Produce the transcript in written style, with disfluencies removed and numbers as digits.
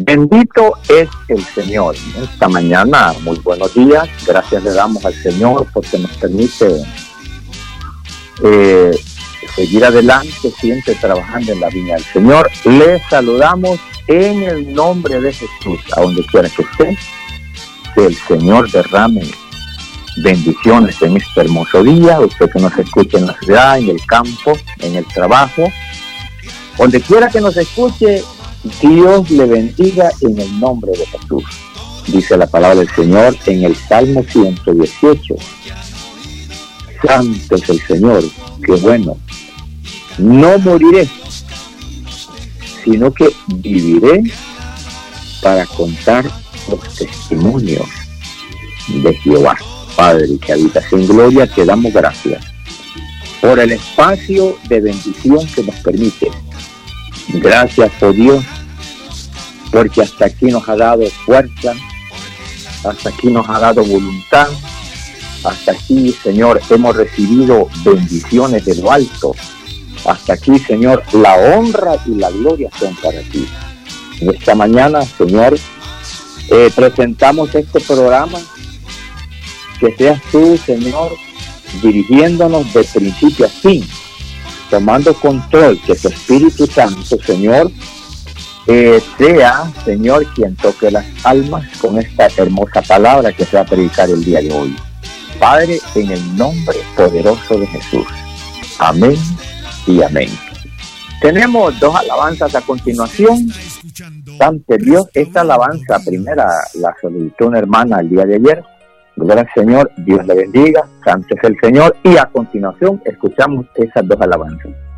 Bendito es el Señor. Esta mañana, muy buenos días. Gracias le damos al Señor porque nos permite seguir adelante, siempre trabajando en la viña del Señor. Les saludamos en el nombre de Jesús, a donde quiera que esté. Que el Señor derrame bendiciones en este hermoso día. Usted que nos escuche en la ciudad, en el campo, en el trabajo, donde quiera que nos escuche, Dios le bendiga en el nombre de Jesús. Dice la palabra del Señor en el Salmo 118. Santo es el Señor, qué bueno. No moriré, sino que viviré para contar los testimonios de Jehová. Padre que habitas en gloria, te damos gracias por el espacio de bendición que nos permite. Gracias, oh Dios, porque hasta aquí nos ha dado fuerza, hasta aquí nos ha dado voluntad, hasta aquí, Señor, hemos recibido bendiciones de lo alto. Hasta aquí, Señor, la honra y la gloria son para ti. En esta mañana, Señor, presentamos este programa. Que seas tú, Señor, dirigiéndonos de principio a fin, tomando control, que tu Espíritu Santo, Señor, sea, Señor, quien toque las almas con esta hermosa palabra que se va a predicar el día de hoy. Padre, en el nombre poderoso de Jesús. Amén y amén. Tenemos dos alabanzas a continuación. Santo Dios, esta alabanza primera la solicitó una hermana el día de ayer. Gloria al Señor, Dios le bendiga, santo es el Señor. Y a continuación escuchamos esas dos alabanzas.